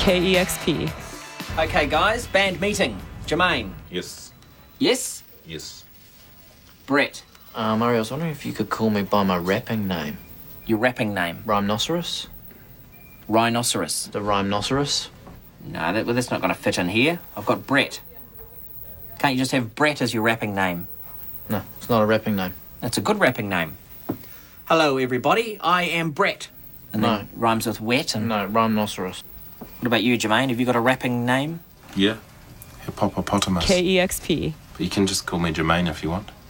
KEXP. Okay, guys, band meeting. Jermaine. Yes. Yes? Yes. Brett. Murray, I was wondering if you could call me by my rapping name. Your rapping name? Rhinoceros? Rhinoceros. The Rhinoceros? No, that's not going to fit in here. I've got Brett. Can't you just have Brett as your rapping name? No, it's not a rapping name. That's a good rapping name. Hello, everybody. I am Brett. And then rhymes with wet and... No, Rhinoceros. What about you, Jermaine? Have you got a rapping name? Yeah. Hippopotamus. KEXP. But you can just call me Jermaine if you want.